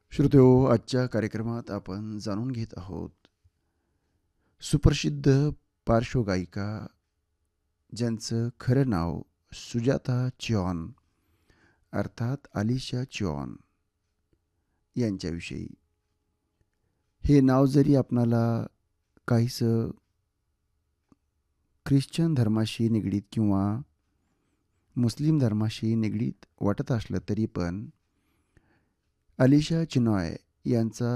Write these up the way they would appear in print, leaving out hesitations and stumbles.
श्रोतेहो, आजच्या कार्यक्रमात आपण जाणून घेत आहोत सुप्रसिद्ध पार्श्वगायिका ज्यांचं खरं नाव सुजाता चौहान अर्थात आलिशा चौहान यांच्याविषयी. हे नाव जरी आपणाला काहीसं ख्रिश्चन धर्माशी निगडीत किंवा मुस्लिम धर्माशी निगडीत वाटत असलं तरी पण आलिशा चिनॉय यांचा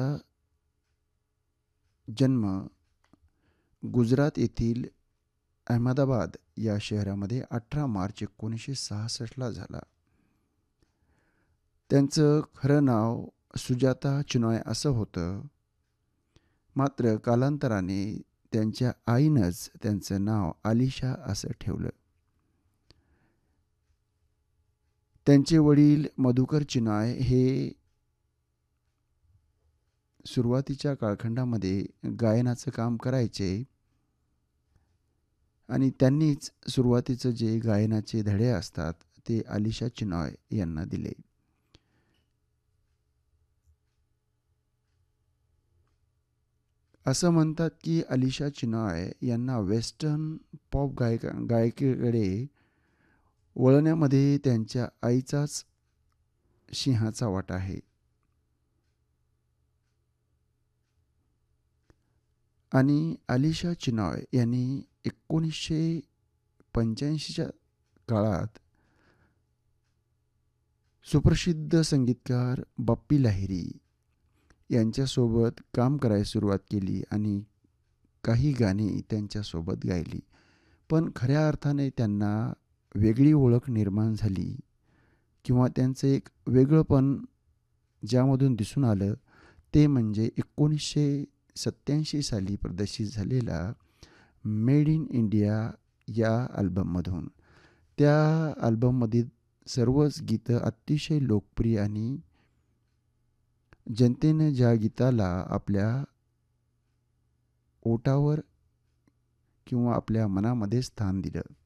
जन्म गुजरात येथील अहमदाबाद या शहरामध्ये 18 मार्च 1966ला झाला. त्यांचं खरं नाव सुजाता चिनॉय असं होतं. मात्र कालांतराने त्यांच्या आईनंच त्यांचं नाव आलिशा असं ठेवलं. त्यांचे वडील मधुकर चिनॉय हे सुरुवातीच्या कालखंडामध्ये गायनाचं काम करायचे आणि त्यांनीच सुरुवातीचं जे गायनाचे धडे असतात ते आलिशा चिनॉय यांना दिले. असं म्हणतात की आलिशा चिनॉय यांना वेस्टर्न पॉप गायकीकडे वळण्यामध्ये त्यांच्या आईचाच सिंहाचा वाटा आहे. आणि आलिशा चिनॉय यांनी 1985च्या काळात सुप्रसिद्ध संगीतकार बप्पी लाहिरी यांच्यासोबत काम करायला सुरुवात केली आणि काही गाणी त्यांच्यासोबत गायली. पण खऱ्या अर्थाने त्यांना वेगळी ओळख निर्माण झाली किंवा त्यांचं एक वेगळंपण ज्यामधून दिसून आलं ते म्हणजे 1987 साली प्रदर्शित झालेला मेड इन इंडिया या अल्बममधून. त्या अल्बममधील सर्वच गीतं अतिशय लोकप्रिय आणि जनतेनं ज्या गीताला आपल्या ओठावर किंवा आपल्या मनामध्ये स्थान दिलं